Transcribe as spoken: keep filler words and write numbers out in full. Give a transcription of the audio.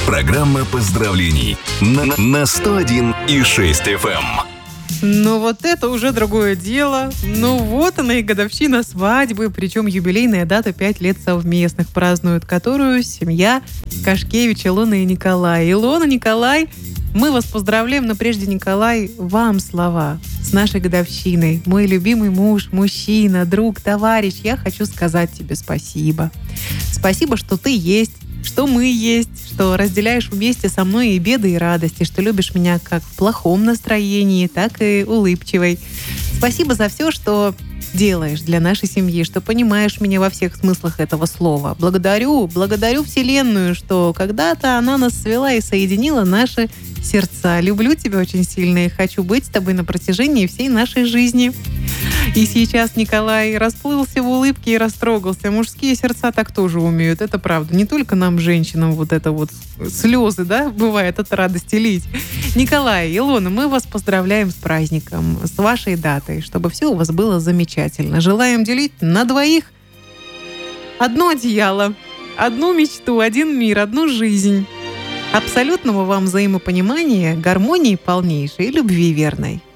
Программа поздравлений на, на сто один и шесть эф эм. Ну вот это уже другое дело. Ну вот она и годовщина свадьбы, причем юбилейная дата пять лет совместных празднуют, которую семья Кашкевич, Илона и Николай. Илона, Николай, мы вас поздравляем, но прежде, Николай, вам слова с нашей годовщиной. Мой любимый муж, мужчина, друг, товарищ, я хочу сказать тебе спасибо. Спасибо, что ты есть, что мы есть, что разделяешь вместе со мной и беды, и радости, что любишь меня как в плохом настроении, так и улыбчивой. Спасибо за все, что делаешь для нашей семьи, что понимаешь меня во всех смыслах этого слова. Благодарю, благодарю Вселенную, что когда-то она нас свела и соединила наши сердца. Люблю тебя очень сильно и хочу быть с тобой на протяжении всей нашей жизни. И сейчас Николай расплылся в улыбке и растрогался. Мужские сердца так тоже умеют, это правда. Не только нам, женщинам, вот это вот слезы, да, бывает от радости лить. Николай, Илона, мы вас поздравляем с праздником, с вашей датой, чтобы все у вас было замечательно. Желаем делить на двоих одно одеяло, одну мечту, один мир, одну жизнь. Абсолютного вам взаимопонимания, гармонии полнейшей и любви верной.